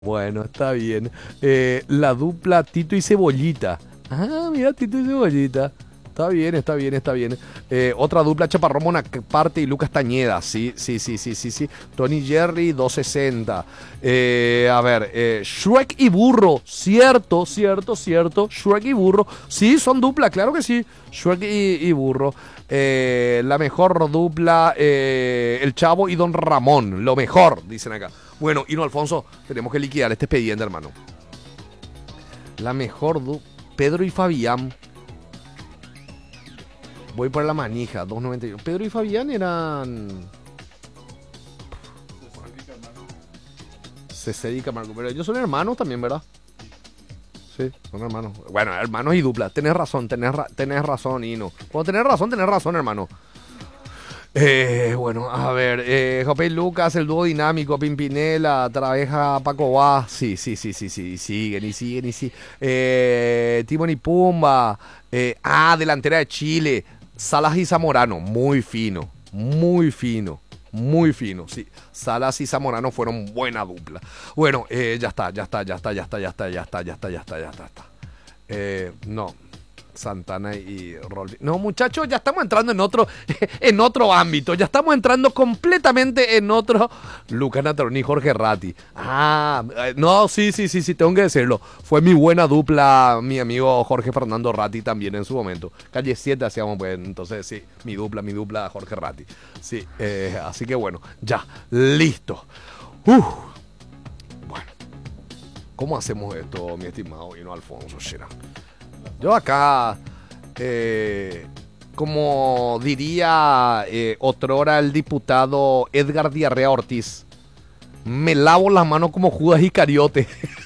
Bueno, está bien. La dupla Tito y Cebollita. Ah, mira, Tito y Cebollita. Está bien, está bien, está bien. Otra dupla, Chaparrón Bonaparte y Lucas Tañeda. Sí, sí, sí, sí, sí, sí. Tony Jerry, 260. A ver, Shrek y Burro. Cierto, cierto, cierto. Shrek y Burro. Sí, son dupla, claro que sí. Shrek y Burro. La mejor dupla, El Chavo y Don Ramón. Lo mejor, dicen acá. Bueno, Hino Alfonso, tenemos que liquidar este expediente, hermano. La mejor dupla, Pedro y Fabián. Voy por la manija, 291. Pedro y Fabián eran. Cecedi y Camargo. Pero ellos son hermanos también, ¿verdad? Sí, son hermanos. Bueno, hermanos y dupla. Tenés razón, tenés razón, Hino. Cuando tenés razón, hermano. Bueno, a ver, Jope y Lucas, el dúo dinámico, Pimpinela, Traveja, Paco Vaz, sí, sí, sí, sí, sí, siguen y siguen y siguen. Timón y Pumba, delantera de Chile, Salas y Zamorano, muy fino, muy fino, muy fino, sí. Salas y Zamorano fueron buena dupla. Bueno, ya está, ya está, ya está, ya está, ya está, ya está, ya está, ya está, ya está, ya está. No. Santana y Rolfi. No, muchachos, ya estamos entrando en otro ámbito. Ya estamos entrando completamente en otro. Lucas Nataroni y Jorge Ratti. No, sí, sí, sí, sí, tengo que decirlo. Fue mi buena dupla, mi amigo Jorge Fernando Ratti también en su momento. Calle 7 hacíamos, pues, entonces sí, mi dupla, Jorge Ratti. Sí, así que bueno, ya, listo. Bueno, ¿cómo hacemos esto, mi estimado Hino Alfonso Shera? Yo acá, como diría otrora el diputado Edgar Diarrea Ortiz, me lavo las manos como Judas Iscariote.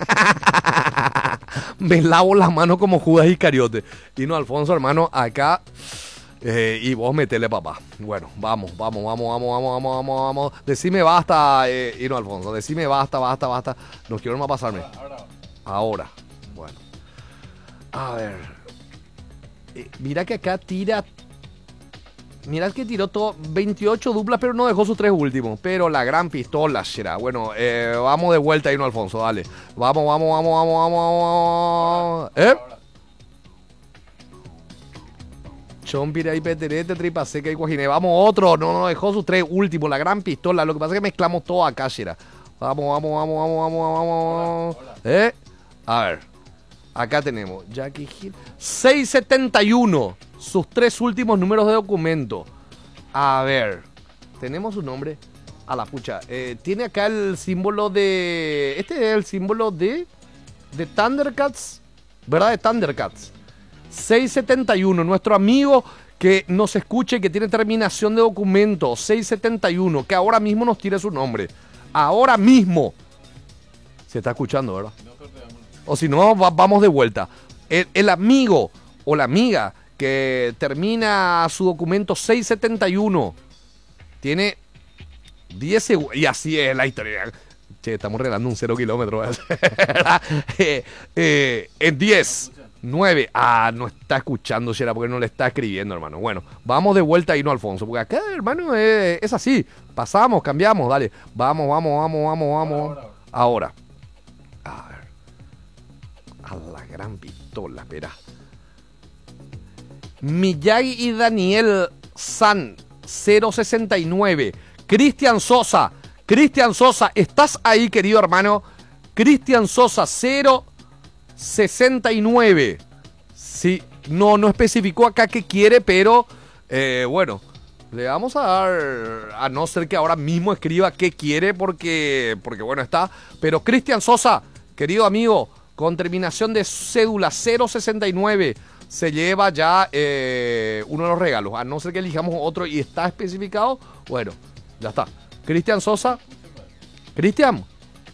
Me lavo las manos como Judas Iscariote. Y no, Alfonso, hermano, acá. Y vos metele, papá. Bueno, vamos. Decime basta, y no, Alfonso. Decime basta. No quiero más pasarme. Ahora. Bueno. A ver. Mira que acá tira. Mira que tiró todo 28 duplas, pero no dejó sus 3 últimos. Pero la gran pistola será. Bueno, vamos de vuelta ahí, no, Alfonso, dale. Vamos. Chompira y Peterete, Tripa Seca y Guajiné. Vamos, otro. No, dejó sus 3 últimos. La gran pistola. Lo que pasa es que mezclamos todo acá, será. Vamos. A ver. Acá tenemos Jackie Hill. 671. Sus 3 últimos números de documento. A ver. Tenemos su nombre. A la pucha. Tiene acá el símbolo de. Este es el símbolo de Thundercats. ¿Verdad? De Thundercats. 671. Nuestro amigo que nos escuche, que tiene terminación de documento. 671. Que ahora mismo nos tire su nombre. Ahora mismo. Se está escuchando, ¿verdad? O si no, vamos de vuelta. El amigo o la amiga que termina su documento 671 tiene 10 segundos. Y así es la historia. Che, estamos regalando un 0 kilómetros. En 10, 9. No está escuchando, Shera, porque no le está escribiendo, hermano. Bueno, vamos de vuelta ahí, no, Alfonso. Porque acá, hermano, es así. Pasamos, cambiamos, dale. Vamos. Ahora. A ver. A la gran pistola, espera. Miyagi y Daniel San 069. Cristian Sosa, ¿estás ahí, querido hermano? Cristian Sosa 069. Sí, no especificó acá qué quiere, pero bueno, le vamos a dar, a no ser que ahora mismo escriba qué quiere, porque bueno, está. Pero Cristian Sosa, querido amigo, con terminación de cédula 069, se lleva ya uno de los regalos. A no ser que elijamos otro y está especificado, bueno, ya está. Cristian Sosa. Cristian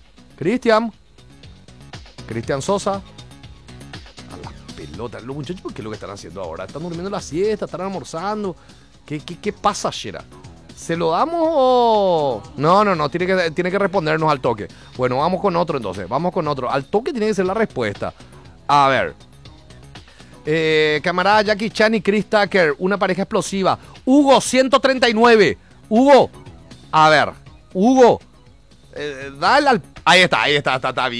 Sosa. A la pelota. Los muchachos, ¿qué es lo que están haciendo ahora? ¿Están durmiendo la siesta? ¿Están almorzando? ¿Qué pasa, Shera? ¿Se lo damos o...? No, tiene que respondernos al toque. Bueno, vamos con otro entonces. Al toque tiene que ser la respuesta. A ver. Camarada Jackie Chan y Chris Tucker, una pareja explosiva. Hugo 139. Hugo. A ver. Hugo. Dale al... Ahí está, está bien.